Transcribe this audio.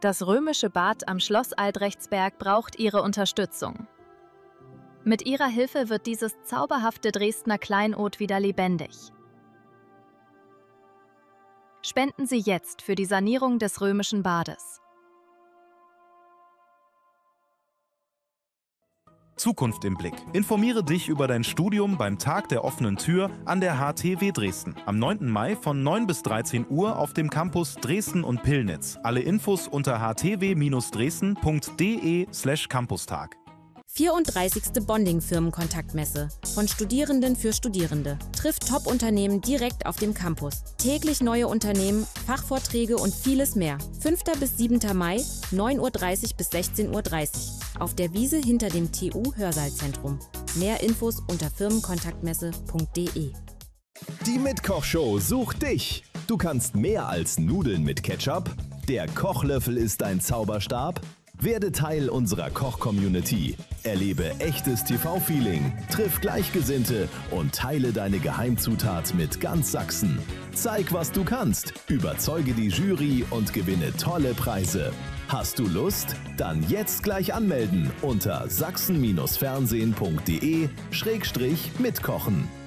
Das römische Bad am Schloss Albrechtsberg braucht Ihre Unterstützung. Mit Ihrer Hilfe wird dieses zauberhafte Dresdner Kleinod wieder lebendig. Spenden Sie jetzt für die Sanierung des römischen Bades. Zukunft im Blick. Informiere dich über dein Studium beim Tag der offenen Tür an der HTW Dresden. Am 9. Mai von 9 bis 13 Uhr auf dem Campus Dresden und Pillnitz. Alle Infos unter htw-dresden.de/campustag. 34. Bonding-Firmenkontaktmesse. Von Studierenden für Studierende. Trifft Top-Unternehmen direkt auf dem Campus. Täglich neue Unternehmen, Fachvorträge und vieles mehr. 5. bis 7. Mai, 9:30 Uhr bis 16:30 Uhr. Auf der Wiese hinter dem TU-Hörsaal-Zentrum. Mehr Infos unter firmenkontaktmesse.de. Die Mitkochshow sucht dich. Du kannst mehr als Nudeln mit Ketchup. Der Kochlöffel ist dein Zauberstab. Werde Teil unserer Koch-Community. Erlebe echtes TV-Feeling, triff Gleichgesinnte und teile deine Geheimzutat mit ganz Sachsen. Zeig, was du kannst, überzeuge die Jury und gewinne tolle Preise. Hast du Lust? Dann jetzt gleich anmelden unter sachsen-fernsehen.de/mitkochen.